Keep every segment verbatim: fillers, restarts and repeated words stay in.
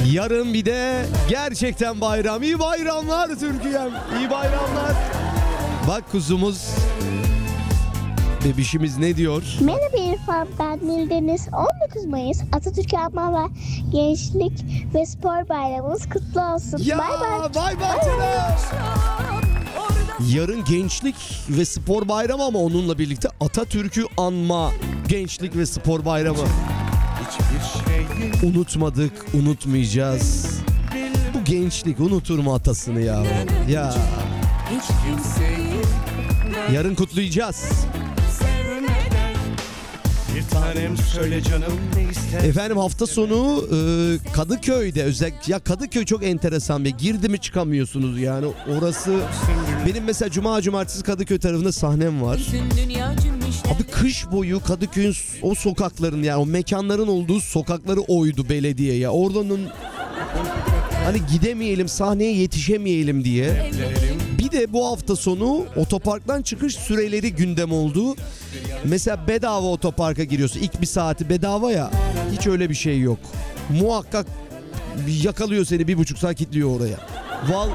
Yarın bir de gerçekten bayram. İyi bayramlar Türkiye'm. İyi bayramlar. Bak kuzumuz, bebişimiz ne diyor? Merhaba İrfan, ben Nildeniz. on dokuz Mayıs Atatürk Anma ve Gençlik ve Spor Bayramımız kutlu olsun. Ya Bay bay. bay bay canım. Yarın Gençlik ve Spor Bayramı ama onunla birlikte Atatürk'ü anma Gençlik ve Spor Bayramı. Unutmadık, unutmayacağız. Bu gençlik unutur mu atasını ya? Ya. Yarın kutlayacağız. Bir tanem söyle canım ne ister? Efendim hafta sonu e, Kadıköy'de özellikle, ya Kadıköy çok enteresan bir, girdi mi çıkamıyorsunuz yani orası. Benim mesela cuma cumartesi Kadıköy tarafında sahnem var. Abi kış boyu Kadıköy'ün o sokakların, yani o mekanların olduğu sokakları oydu belediye ya. Oradan hani gidemeyelim, sahneye yetişemeyelim diye. Bir de bu hafta sonu otoparktan çıkış süreleri gündem oldu. Mesela bedava otoparka giriyorsun. İlk bir saati bedava ya. Hiç öyle bir şey yok. Muhakkak yakalıyor seni, bir buçuk saat kilitliyor oraya. Val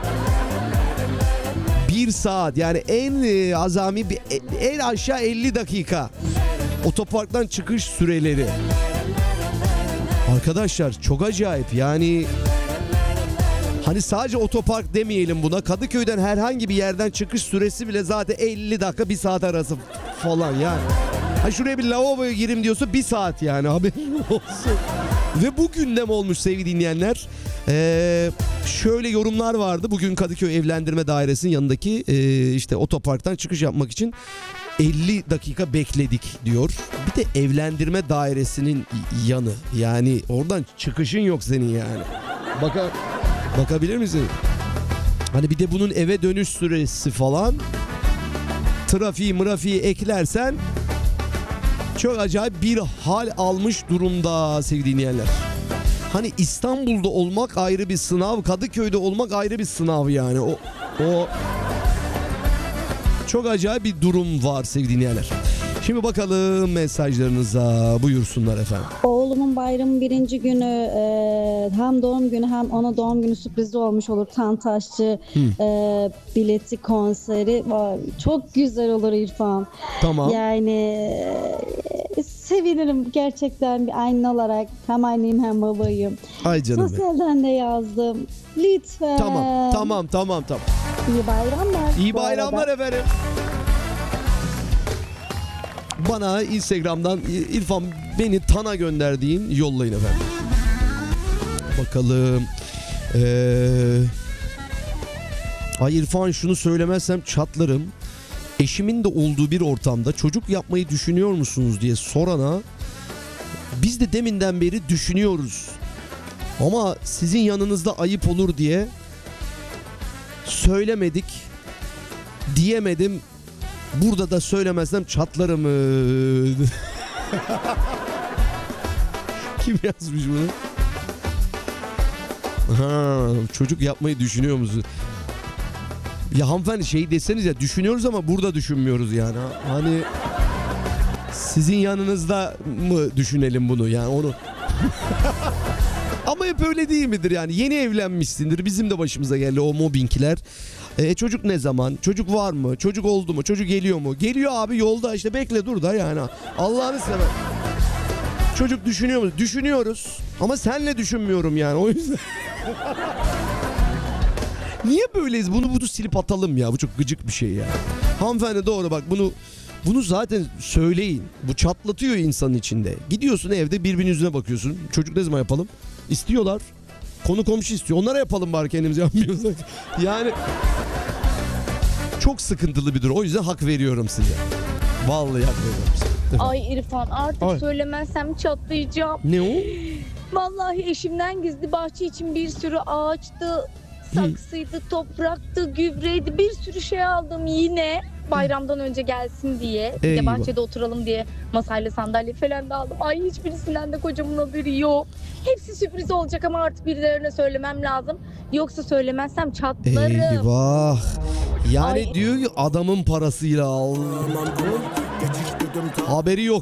bir saat, yani en e, azami bir en aşağı elli dakika otoparktan çıkış süreleri. Arkadaşlar çok acayip yani. Hani sadece otopark demeyelim buna. Kadıköy'den herhangi bir yerden çıkış süresi bile zaten elli dakika bir saat arası falan yani. Hani şuraya bir lavaboya gireyim diyorsa bir saat yani, haberin olsun. Ve bu gündem olmuş sevgili dinleyenler. Ee, şöyle yorumlar vardı. Bugün Kadıköy Evlendirme Dairesi'nin yanındaki e, işte otoparktan çıkış yapmak için elli dakika bekledik diyor. Bir de Evlendirme Dairesi'nin yanı. Yani oradan çıkışın yok senin yani. Bakın. Bakabilir misin? Hani bir de bunun eve dönüş süresi falan, trafiği mırafiği eklersen çok acayip bir hal almış durumda sevgili dinleyenler. Hani İstanbul'da olmak ayrı bir sınav, Kadıköy'de olmak ayrı bir sınav yani. O, o çok acayip bir durum var sevgili dinleyenler. Şimdi bakalım mesajlarınıza, buyursunlar efendim. Oğlumun bayramın birinci günü e, hem doğum günü hem ona doğum günü sürprizi olmuş olur. Tantaşçı e, bileti konseri var. Çok güzel olur İrfan. Tamam. Yani e, sevinirim gerçekten bir anne olarak. Hem anneyim hem babayım. Ay canım. Sosyalden de yazdım. Lütfen. Tamam, tamam, tamam, tamam. İyi bayramlar. İyi bu bayramlar arada. efendim. Bana Instagram'dan İrfan beni Tan'a gönderdiğin yollayın efendim. Bakalım. Ee... Ay İrfan, şunu söylemezsem çatlarım. Eşimin de olduğu bir ortamda çocuk yapmayı düşünüyor musunuz diye sorana, biz de deminden beri düşünüyoruz. Ama sizin yanınızda ayıp olur diye söylemedik, diyemedim. Burada da söylemezsem çatlarım. Kim yazmış bunu? Ha, çocuk yapmayı düşünüyor musun? Ya hanımefendi şey deseniz ya, düşünüyoruz ama burada düşünmüyoruz yani. Hani sizin yanınızda mı düşünelim bunu yani, onu. Ama hep öyle değil midir yani? Yeni evlenmişsindir. Bizim de başımıza geldi o mobbingler. E, çocuk ne zaman? Çocuk var mı? Çocuk oldu mu? Çocuk geliyor mu? Geliyor abi, yolda işte, bekle dur da yani. Allah'ını sever. Çocuk düşünüyor musun? Düşünüyoruz. Ama senle düşünmüyorum yani, o yüzden. Niye böyleyiz? Bunu bunu silip atalım ya. Bu çok gıcık bir şey ya. Hanımefendi doğru, bak bunu bunu zaten söyleyin. Bu çatlatıyor insanın içinde. Gidiyorsun evde birbirinin yüzüne bakıyorsun. Çocuk ne zaman yapalım? İstiyorlar. Konu komşu istiyor. Onlara yapalım bari, kendimiz yapmıyorsak. Yani çok sıkıntılı bir durum. O yüzden hak veriyorum size. Vallahi hak veriyorum size. Ay İrfan, artık Ay. söylemezsem çatlayacağım. Ne o? Vallahi eşimden gizli bahçe için bir sürü ağaçtı, saksıydı, topraktı, gübreydi, bir sürü şey aldım yine bayramdan önce gelsin diye. Bir de Eyvah. bahçede oturalım diye masayla sandalye falan da aldım. Ay hiçbirisinden de kocamın haberi yok. Hepsi sürpriz olacak ama artık birilerine söylemem lazım. Yoksa söylemezsem çatlarım. Eyvah. Yani Ay. diyor ki adamın parasıyla al. Haberi yok